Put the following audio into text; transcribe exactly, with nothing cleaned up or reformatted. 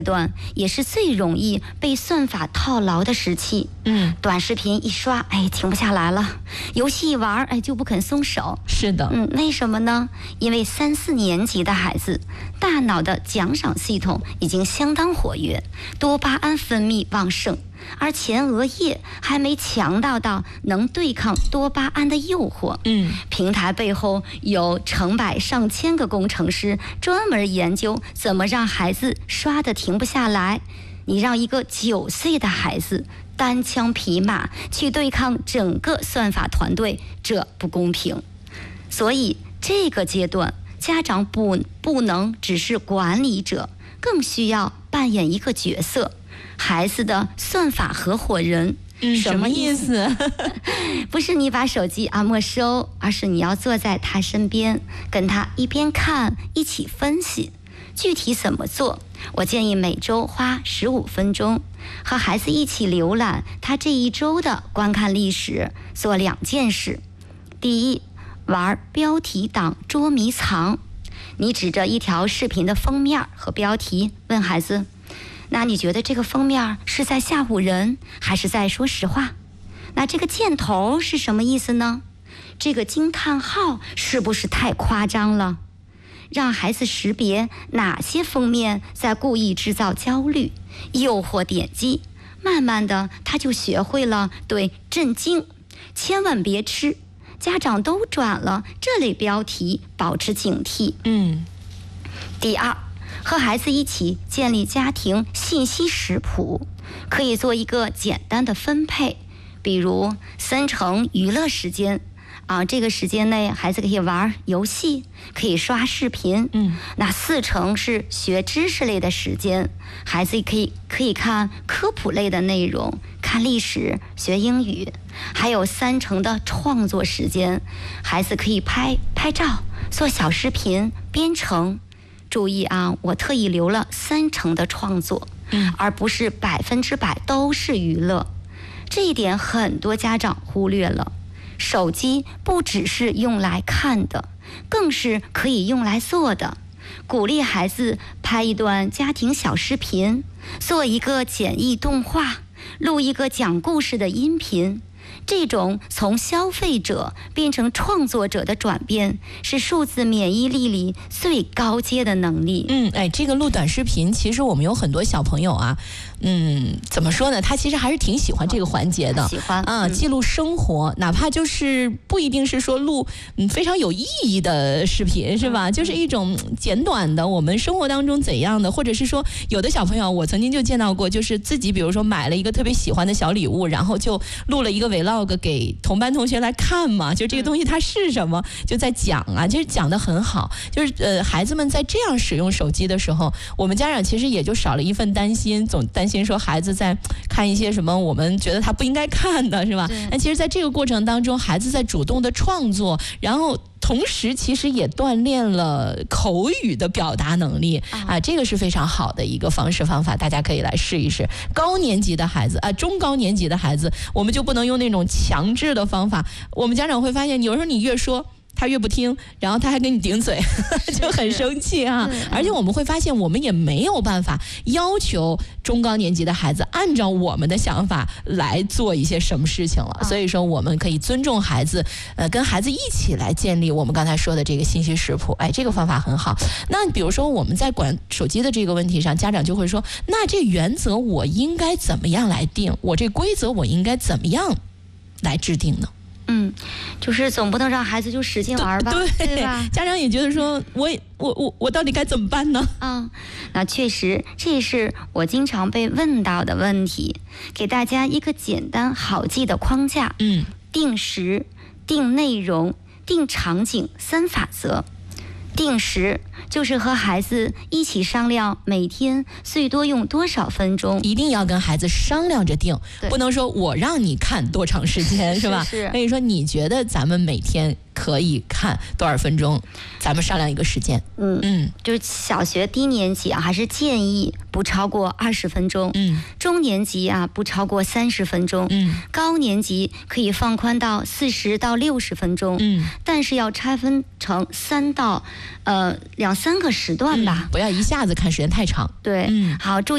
段也是最容易被算法套牢的时期。 嗯， 短视频一刷，哎，停不下来了；游戏一玩，哎，就不肯松手。 是的， 嗯，为什么呢？因为三四年级的孩子，大脑的奖赏系统已经相当活跃，多巴胺分泌旺盛，而前额叶还没强大到能对抗多巴胺的诱惑。 嗯， 平台背后有成百上千个工程师专门研究怎么让孩子刷得停不下来。你让一个九岁的孩子单枪匹马去对抗整个算法团队，这不公平。所以这个阶段，家长不不能只是管理者，更需要扮演一个角色，孩子的算法合伙人。 嗯，什么意思？ 不是你把手机啊没收，而是你要坐在他身边，跟他一边看一起分析。具体怎么做？我建议每周花十五分钟，和孩子一起浏览他这一周的观看历史，做两件事。第一，玩标题党捉迷藏。你指着一条视频的封面和标题，问孩子，那你觉得这个封面是在吓唬人，还是在说实话？那这个箭头是什么意思呢？这个惊叹号是不是太夸张了？让孩子识别哪些封面在故意制造焦虑、诱惑点击，慢慢的他就学会了对震惊、千万别吃、家长都转了这类标题保持警惕。 嗯。 第二，和孩子一起建立家庭信息食谱，可以做一个简单的分配，比如三成娱乐时间。啊，这个时间内孩子可以玩游戏，可以刷视频。 嗯， 那四成是学知识类的时间，孩子可以可以看科普类的内容，看历史、学英语。还有三成的创作时间，孩子可以拍拍照、做小视频、编程。注意啊，我特意留了三成的创作， 嗯， 而不是百分之百都是娱乐。这一点很多家长忽略了。手机不只是用来看的，更是可以用来做的。鼓励孩子拍一段家庭小视频，做一个简易动画，录一个讲故事的音频。这种从消费者变成创作者的转变，是数字免疫力里最高阶的能力。 嗯，哎，这个录短视频，其实我们有很多小朋友啊，嗯，怎么说呢？他其实还是挺喜欢这个环节的， 喜欢啊， 嗯、 记录生活，哪怕就是不一定是说录嗯非常有意义的视频，是吧？嗯、就是一种简短的我们生活当中怎样的，或者是说有的小朋友，我曾经就见到过，就是自己比如说买了一个特别喜欢的小礼物，然后就录了一个 vlog。给同班同学来看嘛，就这个东西它是什么，就在讲啊，就是讲得很好。就是呃，孩子们在这样使用手机的时候，我们家长其实也就少了一份担心，总担心说孩子在看一些什么我们觉得他不应该看的，是吧？但其实在这个过程当中，孩子在主动的创作，然后同时其实也锻炼了口语的表达能力啊，这个是非常好的一个方式方法，大家可以来试一试。高年级的孩子啊，中高年级的孩子，我们就不能用那种强制的方法。我们家长会发现，有时候你越说他越不听，然后他还跟你顶嘴，就很生气啊。而且我们会发现，我们也没有办法要求中高年级的孩子按照我们的想法来做一些什么事情了。所以说，我们可以尊重孩子，呃，跟孩子一起来建立我们刚才说的这个信息食谱。哎，这个方法很好。那比如说我们在管手机的这个问题上，家长就会说，那这原则我应该怎么样来定？我这规则我应该怎么样来制定呢？ 嗯，就是总不能让孩子就使劲玩吧， 对, 对吧？ 家长也觉得说，我我我我到底该怎么办呢？ 啊，那确实，这是我经常被问到的问题。给大家一个简单好记的框架， 嗯， 定时、定内容、定场景三法则。定时就是和孩子一起商量每天最多用多少分钟， 一定要跟孩子商量着定，不能说我让你看多长时间，是吧？ 是是。 所以说你觉得咱们每天可以看多少分钟，咱们商量一个时间。 嗯嗯，就是小学低年级啊，还是建议不超过二十分钟。 嗯， 中年级啊不超过三十分钟。 嗯， 高年级可以放宽到四十到六十分钟。 嗯， 但是要拆分成三到呃两三个时段吧、 嗯，不要一下子看时间太长。 对， 嗯， 好，注意。